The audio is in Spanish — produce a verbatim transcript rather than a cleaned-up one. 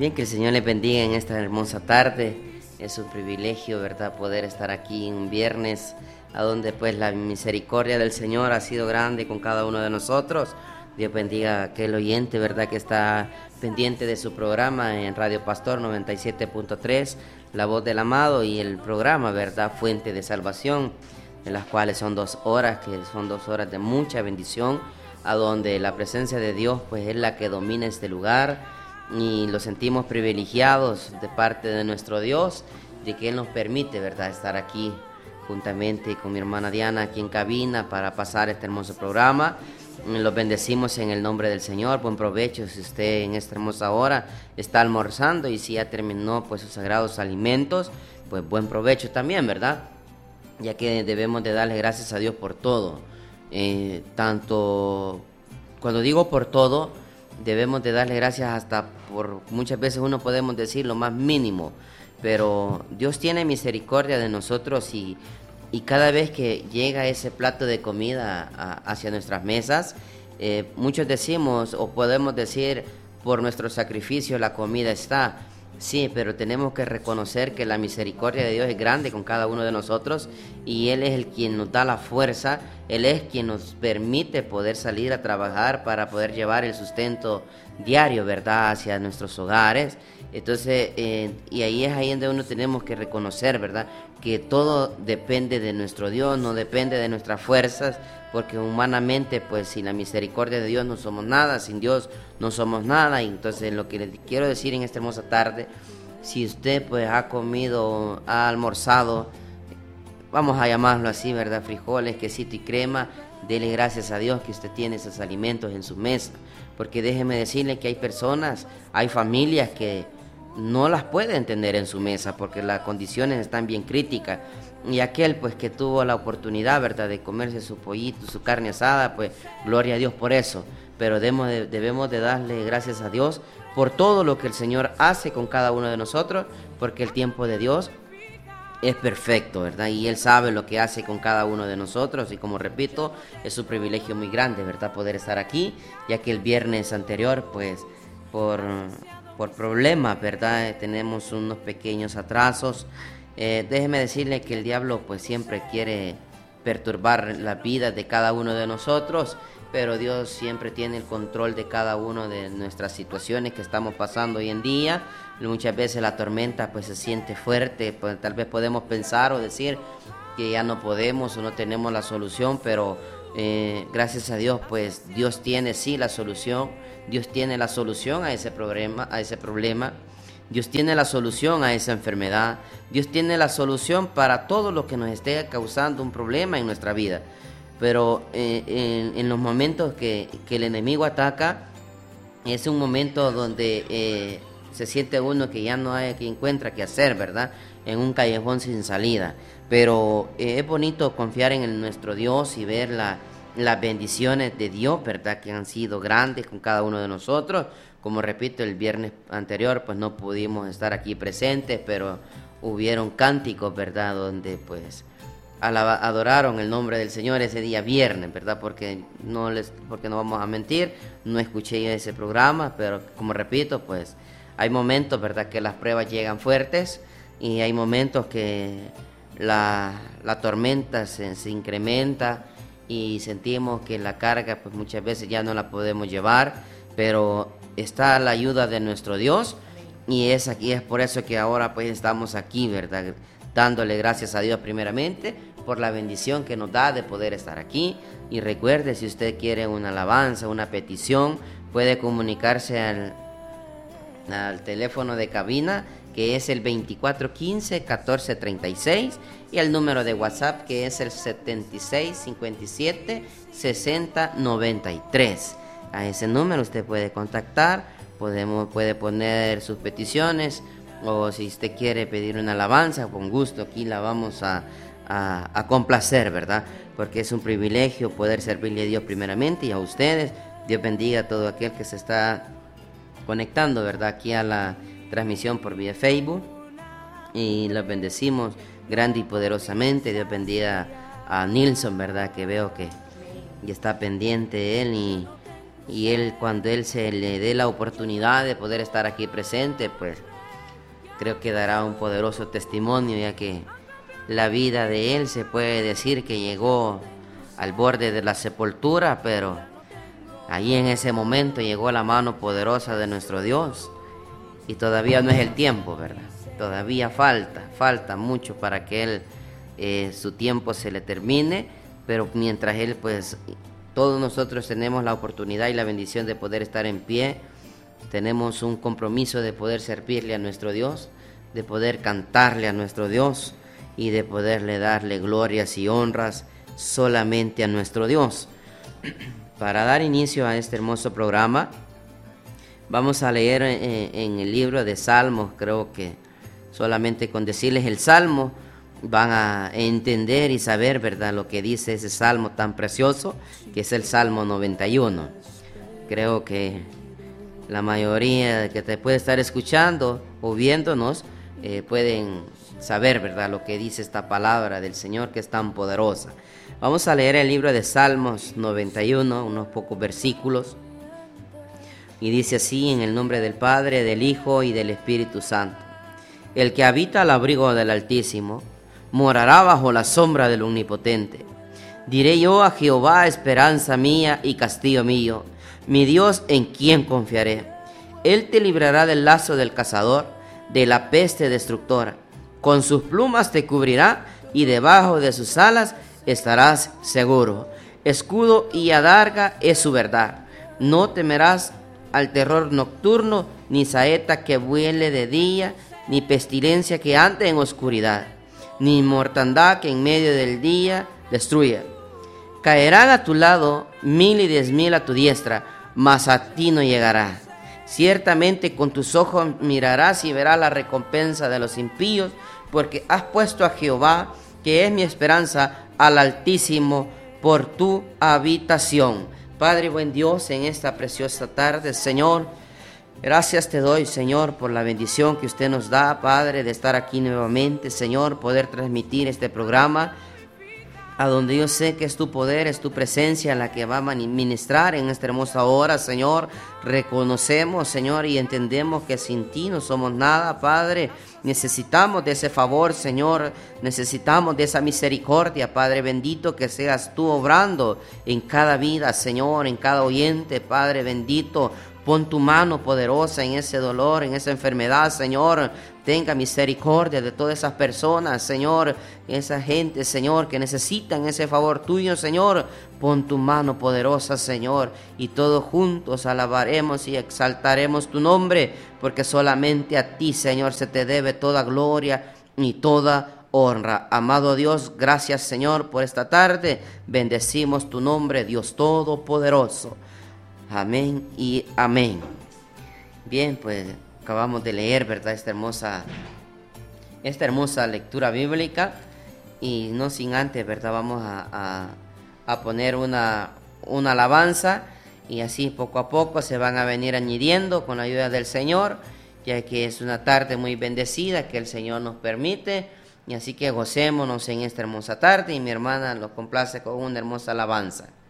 Bien, que el Señor les bendiga en esta hermosa tarde. Es un privilegio, ¿verdad?, poder estar aquí un viernes, a donde pues la misericordia del Señor ha sido grande con cada uno de nosotros. Dios bendiga a aquel oyente, ¿verdad?, que está pendiente de su programa en Radio Pastor noventa y siete punto tres, La Voz del Amado, y el programa, ¿verdad?, Fuente de Salvación, en las cuales son dos horas, que son dos horas de mucha bendición, a donde la presencia de Dios pues es la que domina este lugar, y lo sentimos privilegiados de parte de nuestro Dios, de que Él nos permite, ¿verdad?, estar aquí juntamente con mi hermana Diana aquí en cabina para pasar este hermoso programa. Los bendecimos en el nombre del Señor. Buen provecho si usted en esta hermosa hora está almorzando, y si ya terminó pues sus sagrados alimentos, pues buen provecho también, ¿verdad? Ya que debemos de darle gracias a Dios por todo. Eh, tanto, cuando digo por todo, debemos de darle gracias hasta por, muchas veces uno podemos decir lo más mínimo, pero Dios tiene misericordia de nosotros, y, y cada vez que llega ese plato de comida a, hacia nuestras mesas, eh, muchos decimos o podemos decir, por nuestro sacrificio la comida está. Sí, pero tenemos que reconocer que la misericordia de Dios es grande con cada uno de nosotros, y Él es el quien nos da la fuerza, Él es quien nos permite poder salir a trabajar para poder llevar el sustento diario, ¿verdad?, hacia nuestros hogares. Entonces, eh, y ahí es ahí donde uno tenemos que reconocer, ¿verdad?, que todo depende de nuestro Dios, no depende de nuestras fuerzas, porque humanamente, pues sin la misericordia de Dios no somos nada, sin Dios no somos nada. Y entonces lo que les quiero decir en esta hermosa tarde, si usted pues ha comido, ha almorzado, vamos a llamarlo así, ¿verdad?, frijoles, quesito y crema, dele gracias a Dios que usted tiene esos alimentos en su mesa, porque déjeme decirle que hay personas, hay familias que no las pueden tener en su mesa porque las condiciones están bien críticas. Y aquel pues que tuvo la oportunidad, ¿verdad?, de comerse su pollito, su carne asada, pues gloria a Dios por eso. Pero debemos de, debemos de darle gracias a Dios por todo lo que el Señor hace con cada uno de nosotros, porque el tiempo de Dios es perfecto, ¿verdad? Y Él sabe lo que hace con cada uno de nosotros, y como repito, es un privilegio muy grande, ¿verdad?, poder estar aquí, ya que el viernes anterior, pues, por, por problemas, ¿verdad?, tenemos unos pequeños atrasos. Eh, déjeme decirle que el diablo pues siempre quiere perturbar la vida de cada uno de nosotros, pero Dios siempre tiene el control de cada una de nuestras situaciones que estamos pasando hoy en día. Muchas veces la tormenta pues se siente fuerte, pues tal vez podemos pensar o decir que ya no podemos o no tenemos la solución, pero eh, gracias a Dios pues Dios tiene sí la solución. Dios tiene la solución a ese problema, a ese problema. Dios tiene la solución a esa enfermedad. Dios tiene la solución para todo lo que nos esté causando un problema en nuestra vida. Pero eh, en, en los momentos que, que el enemigo ataca, es un momento donde eh, se siente uno que ya no hay, que encuentra qué hacer, ¿verdad?, en un callejón sin salida. Pero eh, es bonito confiar en el, nuestro Dios y ver la, las bendiciones de Dios, ¿verdad?, que han sido grandes con cada uno de nosotros. Como repito, el viernes anterior pues no pudimos estar aquí presentes, pero hubieron cánticos, ¿verdad?, donde pues alaba, adoraron el nombre del Señor ese día viernes, ¿verdad?, porque no les, porque no vamos a mentir, no escuché ese programa, pero como repito, pues hay momentos, ¿verdad?, que las pruebas llegan fuertes, y hay momentos que la, la tormenta se, se incrementa y sentimos que la carga pues muchas veces ya no la podemos llevar, pero está la ayuda de nuestro Dios, y es aquí, es por eso que ahora pues estamos aquí, ¿verdad?, dándole gracias a Dios primeramente por la bendición que nos da de poder estar aquí. Y recuerde, si usted quiere una alabanza, una petición, puede comunicarse al, al teléfono de cabina, que es el veinticuatro quince catorce treinta y seis, y el número de WhatsApp, que es el setenta y seis cincuenta y siete sesenta noventa y tres. A ese número usted puede contactar, podemos, puede poner sus peticiones, o si usted quiere pedir una alabanza, con gusto aquí la vamos a, a, a complacer, ¿verdad? Porque es un privilegio poder servirle a Dios primeramente, y a ustedes. Dios bendiga a todo aquel que se está conectando, ¿verdad?, aquí a la transmisión por vía Facebook, y los bendecimos grande y poderosamente. Dios bendiga a Nilson, ¿verdad?, que veo que ya está pendiente él, y y él, cuando él se le dé la oportunidad de poder estar aquí presente, pues creo que dará un poderoso testimonio, ya que la vida de él se puede decir que llegó al borde de la sepultura, pero ahí en ese momento llegó la mano poderosa de nuestro Dios, y todavía no es el tiempo, ¿verdad? Todavía falta, falta mucho para que él, eh, su tiempo se le termine, pero mientras él, pues, todos nosotros tenemos la oportunidad y la bendición de poder estar en pie, tenemos un compromiso de poder servirle a nuestro Dios, de poder cantarle a nuestro Dios y de poderle darle glorias y honras solamente a nuestro Dios. Para dar inicio a este hermoso programa, vamos a leer en, en el libro de Salmos. Creo que solamente con decirles el Salmo van a entender y saber, ¿verdad?, lo que dice ese Salmo tan precioso, que es el Salmo noventa y uno. Creo que la mayoría que te puede estar escuchando o viéndonos eh, pueden saber, ¿verdad?, lo que dice esta palabra del Señor, que es tan poderosa. Vamos a leer el libro de Salmos noventa y uno, unos pocos versículos, y dice así: en el nombre del Padre, del Hijo y del Espíritu Santo. El que habita al abrigo del Altísimo morará bajo la sombra del Omnipotente. Diré yo a Jehová, esperanza mía y castillo mío, mi Dios en quien confiaré. Él te librará del lazo del cazador, de la peste destructora. Con sus plumas te cubrirá y debajo de sus alas estarás seguro. Escudo y adarga es su verdad. No temerás al terror nocturno, ni saeta que vuele de día, ni pestilencia que ande en oscuridad, ni mortandad que en medio del día destruya. Caerán a tu lado mil y diez mil a tu diestra, mas a ti no llegará. Ciertamente con tus ojos mirarás y verás la recompensa de los impíos, porque has puesto a Jehová, que es mi esperanza, al Altísimo por tu habitación. Padre buen Dios, en esta preciosa tarde, Señor, gracias te doy, Señor, por la bendición que usted nos da, Padre, de estar aquí nuevamente, Señor, poder transmitir este programa, a donde yo sé que es tu poder, es tu presencia la que va a ministrar en esta hermosa hora, Señor. Reconocemos, Señor, y entendemos que sin ti no somos nada, Padre. Necesitamos de ese favor, Señor. Necesitamos de esa misericordia, Padre bendito, que seas tú obrando en cada vida, Señor, en cada oyente, Padre bendito. Pon tu mano poderosa en ese dolor, en esa enfermedad, Señor. Tenga misericordia de todas esas personas, Señor. Esa gente, Señor, que necesitan ese favor tuyo, Señor. Pon tu mano poderosa, Señor. Y todos juntos alabaremos y exaltaremos tu nombre, porque solamente a ti, Señor, se te debe toda gloria y toda honra. Amado Dios, gracias, Señor, por esta tarde. Bendecimos tu nombre, Dios Todopoderoso. Amén y amén. Bien, pues acabamos de leer, ¿verdad?, esta hermosa, esta hermosa lectura bíblica, y no sin antes, ¿verdad?, vamos a, a, a poner una, una alabanza, y así poco a poco se van a venir añadiendo con la ayuda del Señor, ya que es una tarde muy bendecida que el Señor nos permite, y así que gocémonos en esta hermosa tarde, y mi hermana los complace con una hermosa alabanza.